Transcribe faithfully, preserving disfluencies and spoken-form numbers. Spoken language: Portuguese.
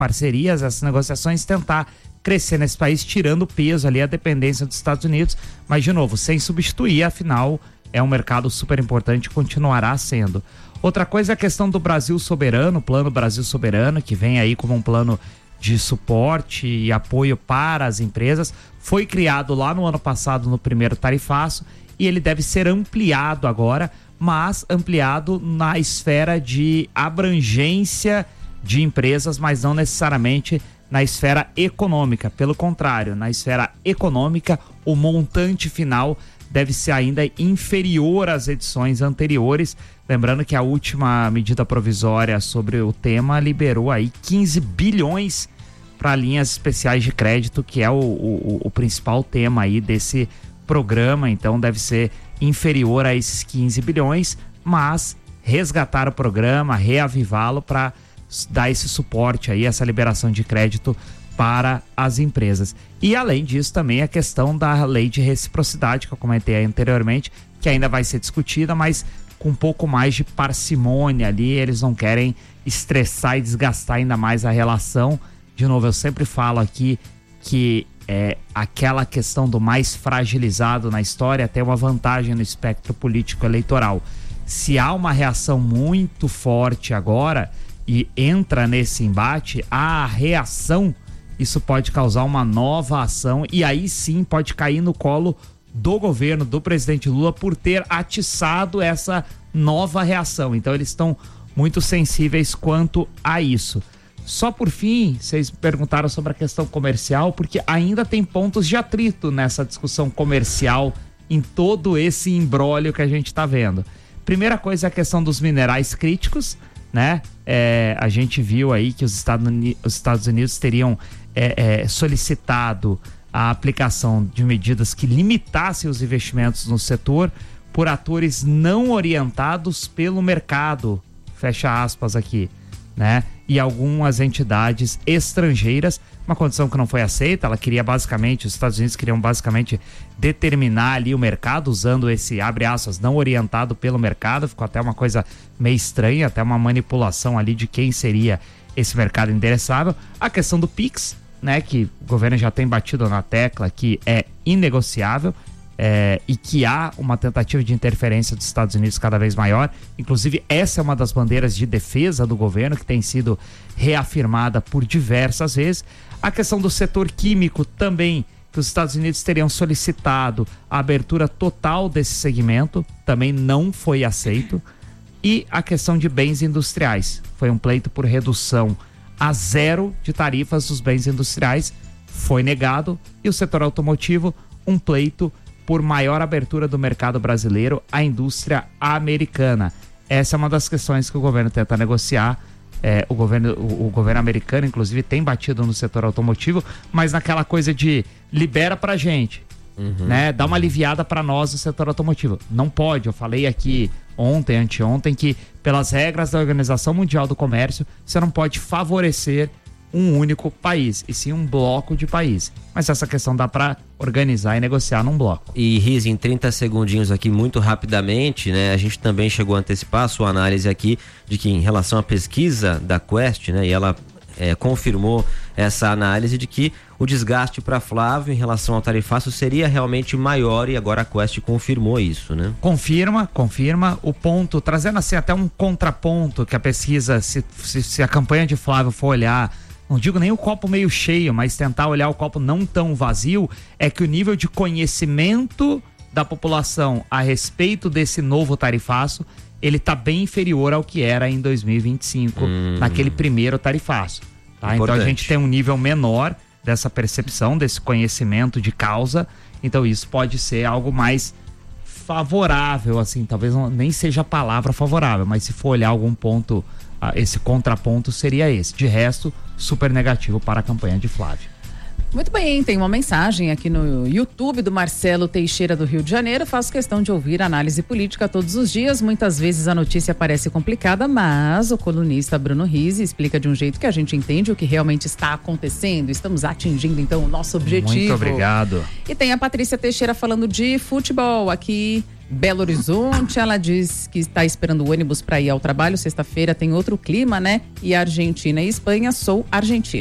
parcerias, essas negociações, tentar crescer nesse país, tirando peso ali a dependência dos Estados Unidos, mas de novo, sem substituir, afinal é um mercado super importante e continuará sendo. Outra coisa é a questão do Brasil soberano, o plano Brasil soberano, que vem aí como um plano de suporte e apoio para as empresas, foi criado lá no ano passado no primeiro tarifaço e ele deve ser ampliado agora, mas ampliado na esfera de abrangência de empresas, mas não necessariamente na esfera econômica. Pelo contrário, na esfera econômica, o montante final deve ser ainda inferior às edições anteriores. Lembrando que a última medida provisória sobre o tema liberou aí quinze bilhões para linhas especiais de crédito, que é o, o, o principal tema aí desse programa. Então deve ser inferior a esses quinze bilhões, mas resgatar o programa, reavivá-lo para dar esse suporte aí, essa liberação de crédito para as empresas. E além disso também a questão da lei de reciprocidade que eu comentei anteriormente, que ainda vai ser discutida, mas com um pouco mais de parcimônia ali, eles não querem estressar e desgastar ainda mais a relação. De novo, eu sempre falo aqui que é, aquela questão do mais fragilizado na história tem uma vantagem no espectro político eleitoral. Se há uma reação muito forte agora e entra nesse embate, a reação, isso pode causar uma nova ação e aí sim pode cair no colo do governo, do presidente Lula, por ter atiçado essa nova reação. Então eles estão muito sensíveis quanto a isso. Só por fim, vocês perguntaram sobre a questão comercial, porque ainda tem pontos de atrito nessa discussão comercial em todo esse imbróglio que a gente está vendo. Primeira coisa é a questão dos minerais críticos, né? É, a gente viu aí que os Estados Unidos, os Estados Unidos teriam é, é, solicitado a aplicação de medidas que limitassem os investimentos no setor por atores não orientados pelo mercado, fecha aspas aqui, né? E algumas entidades estrangeiras, uma condição que não foi aceita. Ela queria basicamente, os Estados Unidos queriam basicamente determinar ali o mercado usando esse, abre aspas, não orientado pelo mercado. Ficou até uma coisa meio estranha, até uma manipulação ali de quem seria esse mercado endereçável. A questão do Pix, né, que o governo já tem batido na tecla que é inegociável, é, e que há uma tentativa de interferência dos Estados Unidos cada vez maior. Inclusive, essa é uma das bandeiras de defesa do governo que tem sido reafirmada por diversas vezes. A questão do setor químico também, que os Estados Unidos teriam solicitado a abertura total desse segmento, também não foi aceito. E a questão de bens industriais, foi um pleito por redução a zero de tarifas dos bens industriais, foi negado. E o setor automotivo, um pleito por maior abertura do mercado brasileiro à indústria americana. Essa é uma das questões que o governo tenta negociar. É, o, governo, o, o governo americano, inclusive, tem batido no setor automotivo, mas naquela coisa de libera pra gente, uhum, né? Dá uma aliviada pra nós no setor automotivo. Não pode, eu falei aqui ontem, anteontem, que pelas regras da Organização Mundial do Comércio, você não pode favorecer um único país, e sim um bloco de países. Mas essa questão dá para organizar e negociar num bloco. E Riz, em trinta segundinhos aqui, muito rapidamente, né? A gente também chegou a antecipar a sua análise aqui de que em relação à pesquisa da Quest, né? E ela é, confirmou essa análise de que o desgaste para Flávio em relação ao tarifaço seria realmente maior, e agora a Quest confirmou isso, né? Confirma, confirma o ponto, trazendo assim até um contraponto que a pesquisa, se, se, se a campanha de Flávio for olhar, não digo nem o copo meio cheio, mas tentar olhar o copo não tão vazio, é que o nível de conhecimento da população a respeito desse novo tarifaço, ele tá bem inferior ao que era em dois mil e vinte e cinco, hum. naquele primeiro tarifaço. Tá? Então a gente tem um nível menor dessa percepção, desse conhecimento de causa, então isso pode ser algo mais favorável, assim, talvez não, nem seja a palavra favorável, mas se for olhar algum ponto, esse contraponto seria esse. De resto, super negativo para a campanha de Flávio. Muito bem, tem uma mensagem aqui no YouTube do Marcelo Teixeira, do Rio de Janeiro. Faço questão de ouvir análise política todos os dias. Muitas vezes a notícia parece complicada, mas o colunista Bruno Rizzi explica de um jeito que a gente entende o que realmente está acontecendo. Estamos atingindo, então, o nosso objetivo. Muito obrigado. E tem a Patrícia Teixeira falando de futebol aqui Belo Horizonte, ela diz que está esperando o ônibus para ir ao trabalho. Sexta-feira tem outro clima, né? E Argentina e Espanha, sou argentina.